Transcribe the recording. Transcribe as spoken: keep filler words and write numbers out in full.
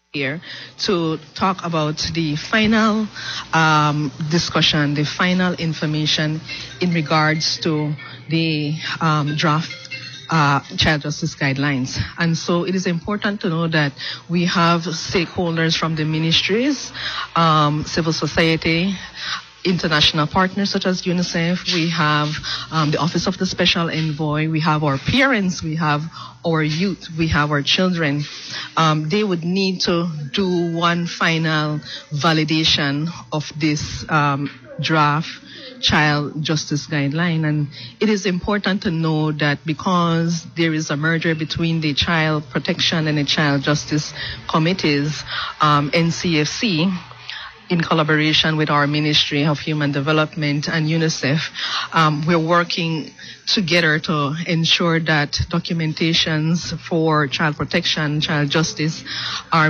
here to talk about the final um, discussion, the final information in regards to the um, draft uh, child justice guidelines. And so it is important to know that we have stakeholders from the ministries, um, civil society, international partners such as UNICEF, we have um, the Office of the Special Envoy, we have our parents, we have our youth, we have our children. Um, they would need to do one final validation of this um, draft child justice guideline. And it is important to know that because there is a merger between the child protection and the child justice committees, um, N C F C, in collaboration with our Ministry of Human Development and UNICEF, um, we're working together to ensure that documentations for child protection, child justice are